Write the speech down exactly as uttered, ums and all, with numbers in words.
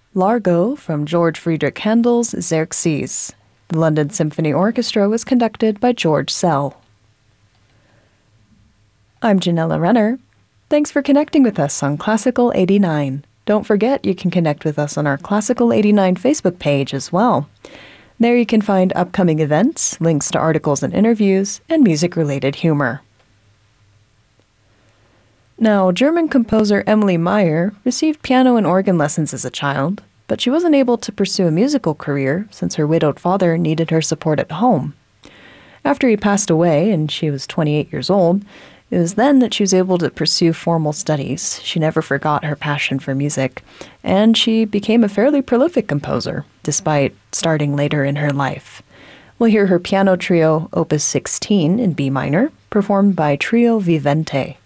Largo from George Friedrich Handel's Xerxes. The London Symphony Orchestra was conducted by George Szell. I'm Janella Renner. Thanks for connecting with us on Classical eighty-nine. Don't forget you can connect with us on our Classical eighty-nine Facebook page as well. There you can find upcoming events, links to articles and interviews, and music-related humor. Now, German composer Emily Meyer received piano and organ lessons as a child, but she wasn't able to pursue a musical career since her widowed father needed her support at home. After he passed away and she was twenty-eight years old, it was then that she was able to pursue formal studies. She never forgot her passion for music, and she became a fairly prolific composer, despite starting later in her life. We'll hear her piano trio, Opus sixteen in B minor, performed by Trio Vivente.